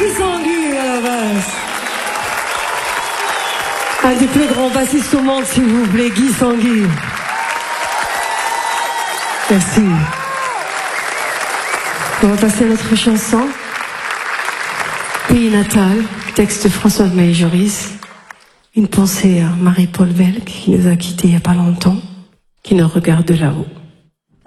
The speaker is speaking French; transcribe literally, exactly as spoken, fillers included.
Guy Sanguy à la basse. Un des plus grands bassistes au monde, s'il vous plaît, Guy Sanguy. Merci. On va passer à notre chanson. Pays natal, texte de Françoise Maé-Joris. Une pensée à Marie-Paul Belk, qui nous a quittés il n'y a pas longtemps, qui nous regarde de là-haut.